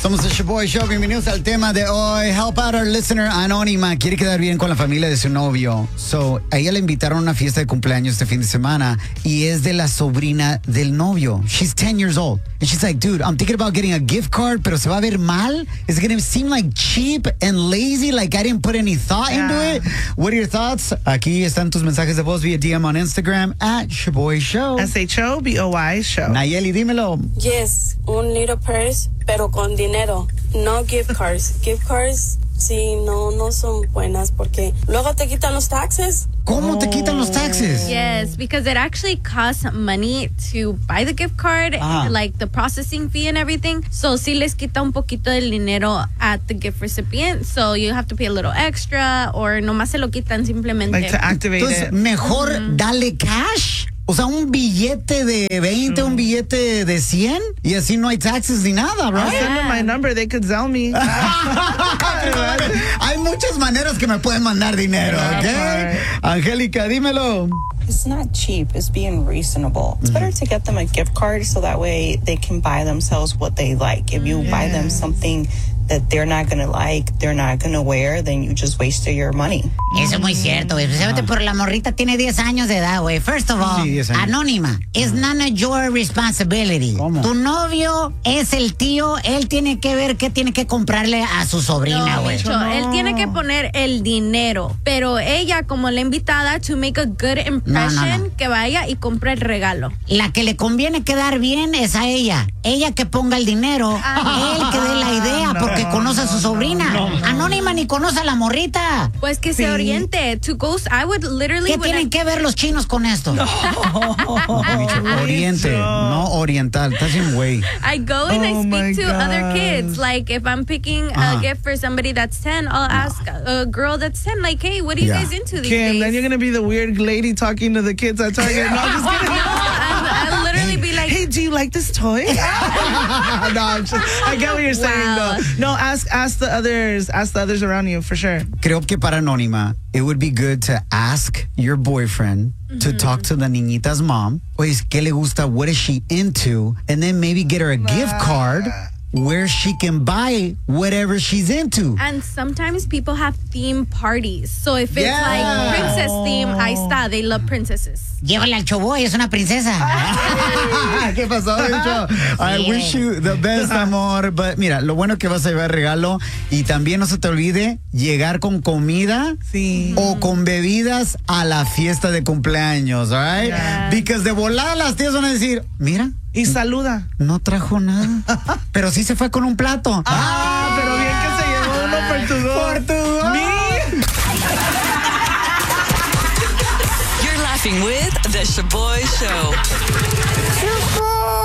Somos el Shaboy Show. Bienvenidos al tema de hoy. Help out our listener Anónima. Quiere quedar bien con la familia de su novio. So, a ella le invitaron a una fiesta de cumpleaños este fin de semana y es de la sobrina del novio. She's 10 years old. And she's like, dude, I'm thinking about getting a gift card, pero se va a ver mal. It's going to seem like cheap and lazy, like I didn't put any thought into it. What are your thoughts? Aquí están tus mensajes de voz vía DM on Instagram at Shaboy Show. SHOBOY Show. Nayeli, dímelo. Yes, un little purse, pero con dinero. No gift cards. Gift cards, sí, no son buenas porque luego te quitan los taxes. ¿Cómo te quitan los taxes? Yes, because it actually costs money to buy the gift card, like the processing fee and everything. So sí les quita un poquito del dinero at the gift recipient. So you have to pay a little extra or nomás se lo quitan simplemente. Like to activate Entonces, it. mejor dale cash. O sea, un billete de 20, un billete de 100 y así no hay taxes ni nada, I'll right? send them my number. They could sell me. Hay muchas maneras que me pueden mandar dinero, ¿ok? Angélica, dímelo. It's not cheap. It's being reasonable. It's better to get them a gift card so that way they can buy themselves what they like. If you buy them something that they're not going to like, they're not going to wear, then you just wasted your money. Eso es muy cierto, güey. Especialmente por la morrita tiene 10 años de edad, güey. First of all, Sí, 10 años. Anónima, it's none of your responsibility. ¿Cómo? Tu novio es el tío, él tiene que ver qué tiene que comprarle a su sobrina, No, güey. Micho, él tiene que poner el dinero, pero ella como la invitada to make a good impression, que vaya y compre el regalo. La que le conviene quedar bien es a ella. Ella que ponga el dinero, él que dé la idea, porque conoce a su sobrina. Anónima ni conoce a la morrita. Pues que se oriente. To go, I would literally. ¿Qué tienen que ver los chinos con esto? Micho, oriente, no oriental. Estás en güey. I go and I my speak to other God. kids. Like if I'm picking a gift for somebody that's 10, I'll ask a girl that's 10, like, hey, what are you Yeah. guys into these Kim, days? then you're going to be the weird lady talking to the kids at Target. No, I'm just kidding. I'll literally be like, Hey, do you like this toy? No, I get what you're saying, Wow. though. No, ask the others around you for sure. Creo que para Anónima, it would be good to ask your boyfriend to talk to the niñita's mom. Pues, ¿qué le gusta? What is she into? And then maybe get her a gift card where she can buy whatever she's into. and sometimes people have theme parties. So if it's like princess theme, ahí está. They love princesses. Llévala al Choboy, es una princesa. ¿Qué pasó, Micho? I wish you the best, amor. But mira, lo bueno que vas a llevar regalo y también no se te olvide llegar con comida o con bebidas a la fiesta de cumpleaños, all right? Because de volada las tías van a decir, mira, Y saluda. no trajo nada, pero sí se fue con un plato. Pero bien que se llevó uno por tu dos. Por tu dos. You're laughing with The Shaboy Show.